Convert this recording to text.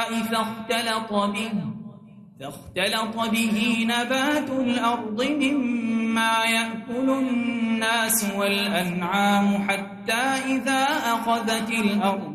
فاختلط به نبات الأرض مما يأكل الناس والأنعام حتى إذا أخذت الأرض